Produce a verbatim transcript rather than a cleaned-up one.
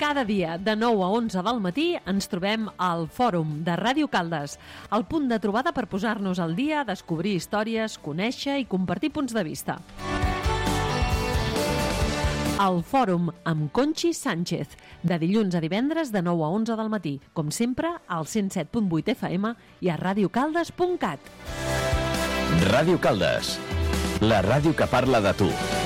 Cada dia, de nou a onze del matí, ens trobem al Fòrum de Ràdio Caldes, el punt de trobada per posar-nos al dia, descobrir històries, conèixer i compartir punts de vista. El Fòrum amb Conxi Sánchez, de dilluns a divendres de nou a onze del matí, com sempre, al cent set punt vuit F M i a radiocaldes punt cat. Ràdio Caldes, la ràdio que parla de tu.